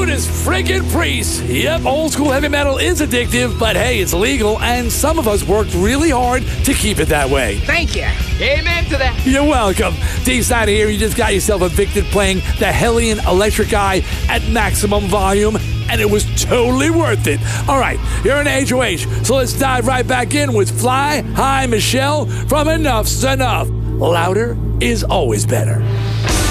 Judas friggin' Priest. Yep, old school heavy metal is addictive, but hey, it's legal, and some of us worked really hard to keep it that way. Thank you. Amen to that. You're welcome. D-Side here, you just got yourself evicted playing the Hellion Electric Eye at maximum volume, and it was totally worth it. All right, you're an HOH, so let's dive right back in with Fly High Michelle from Enough's Enough. Louder is always better.